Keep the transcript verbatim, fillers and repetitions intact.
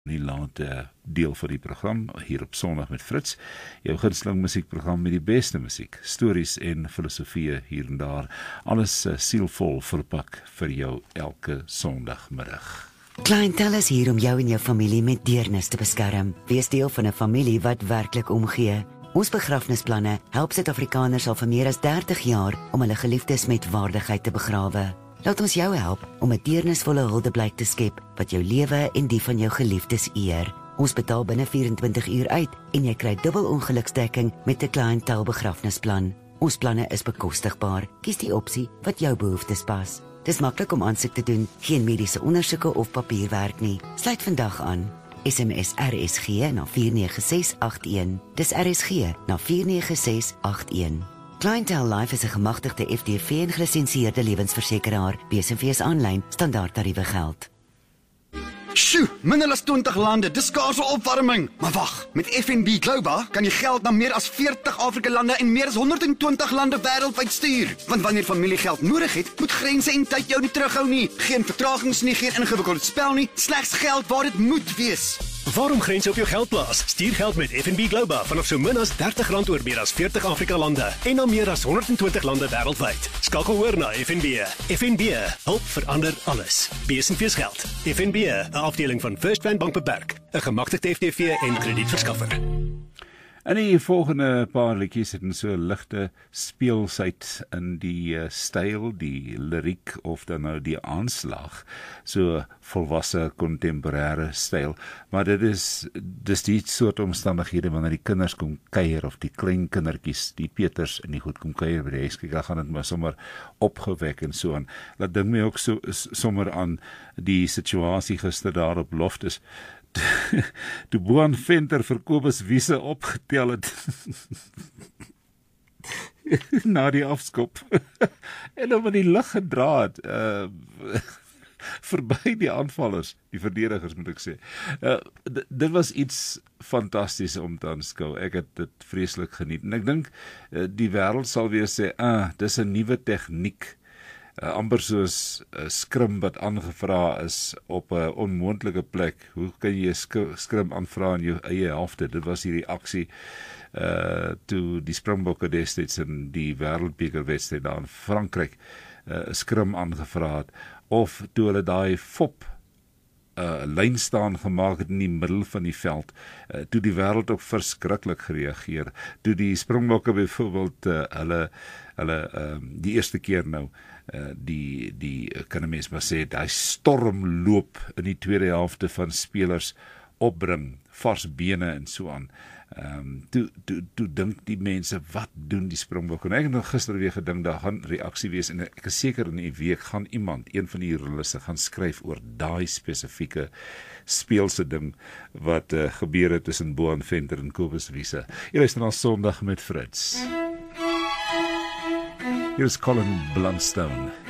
die late deel van die program, hier op Sondag met Fritz, jou gunsteling musiekprogram met die beste musiek, stories en filosofie hier en daar, alles uh, sielvol verpak vir jou elke Sondagmiddag. Clientele is hier om jou en jou familie met deernis te beskerm. Wees deel van 'n familie wat werklik omgee. Ons begrafnisplanne help Suid-Afrikaners al vir meer as dertig jaar om hulle geliefdes met waardigheid te begrawe. Laat ons jou help om 'n deernisvolle huldeblyk te skep wat jou lewe en die van jou geliefdes eer. Ons betaal binne vyf-en-twintig uur uit en jy kry dubbel ongeluksdekking met 'n Clientele begrafnisplan. Ons planne is bekostigbaar. Kies die opsie wat jou behoeftes pas. Dis maklik om aansoek te doen, geen mediese ondersoeke of papierwerk nie. Sluit vandag aan. S M S R S G na vier nege ses agt een. Dis R S G na vier nege ses agt een. Clientele Life is 'n gemagtigde F D V en gelisensieerde lewensversekeraar. B S V is aanlyn, standaard tariewe geld. Sjoe, minder as twintig lande, dis skaarse opwarming. Maar wag, met F N B Global kan jy geld na meer as veertig Afrika lande en meer as honderdtwintig lande wêreldwyd stuur. Want wanneer familie geld nodig het, moet grense en tyd jou nie terughou nie. Geen vertragings nie, geen ingewikkelde spel nie, slegs geld waar dit moet wees. Waarom grense op jou geld plaas? Stuur geld met F N B Global vanaf so min as dertig rand oor meer as veertig Afrika lande en na meer as honderdtwintig lande wêreldwyd. Skakel oor na F N B. F N B, hulp verander alles. B S V's geld. F N B, 'n afdeling van First Rand Bank Beperk, 'n gemagtigde F D V en kredietverskaffer. En die volgende paar liedjies het in so 'n ligte speelsheid in die uh, styl, die liriek of dan nou die aanslag, so volwasse kontemporêre styl, maar dit is dis die soort omstandighede wanneer die kinders kom kuier of die klein kindertjies, die Peters en die goed kom kuier by die huis, dan gaan dit maar sommer opgewek en so aan. Laat ding my ook so sommer aan die situasie gister daar op Loftus. Toe Boan Venter vir Kobus Wiese opgetel het na die afskop en hom in die lug gedra het uh, verby die aanvallers, die verdedigers moet ek sê. Uh, dit was iets fantasties om te aanskou. Ek het dit vreeslik geniet en ek dink uh, die wêreld sal weer sê, ah, dis 'n nuwe tegniek. Uh, amper soos 'n uh, skrim wat aangevra is op 'n uh, onmoontlike plek. Hoe kan jy 'n sk skrim aanvra in jou eie helfte? Dit was die reaksie uh, toe die Springbokke destyds in die wêreldbekerwedstryd daar in Frankryk 'n uh, skrim aangevra het, of toe hulle daai fop 'n uh, lyn staan gemaak het in die middel van die veld, uh, toe die wêreld ook verskriklik gereageer, toe die Springbokke byvoorbeeld uh, hulle hulle uh, die eerste keer nou Uh, die, die kan 'n mens maar sê, die stormloop in die tweede helfte van spelers opbring, vars bene en so aan. Um, toe, toe, toe dink die mense, wat doen die Springbokke? En ek het nog gister weer gedink, daar gaan reaksie wees, en ek is seker in die week gaan iemand, een van die joernaliste, gaan skryf oor daai spesifieke speelse ding, wat uh, gebeur het tussen Boan Venter en Kobus Wiese. Jy luister na Sondag met Fritz. Here's Colin Blunstone.